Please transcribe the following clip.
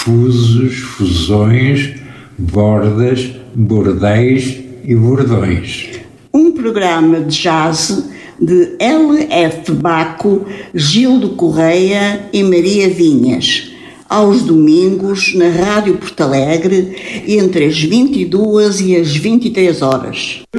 fusos, fusões, bordas, bordéis e bordões. Um programa de jazz de L.F. Baco, Gildo Correia e Maria Vinhas, aos domingos na Rádio Porto Alegre, entre as 22 e as 23 horas.